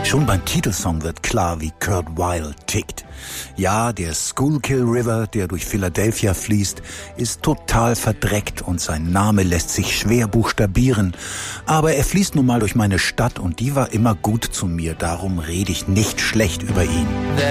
Schon beim Titelsong wird klar, wie Kurt Weill tickt. Ja, der Schuylkill River, der durch Philadelphia fließt, ist total verdreckt und sein Name lässt sich schwer buchstabieren. Aber er fließt nun mal durch meine Stadt und die war immer gut zu mir, darum rede ich nicht schlecht über ihn.